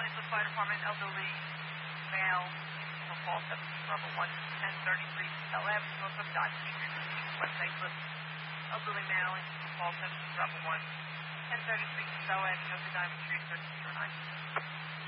Waynesville Fire Department, elderly male, call 7-1-1033 Bell Avenue, Norfolk, Dodge Street, West St. Louis. Elderly male, call 7-1-1033 Bell Avenue, Norfolk, Diamond Street, 1309.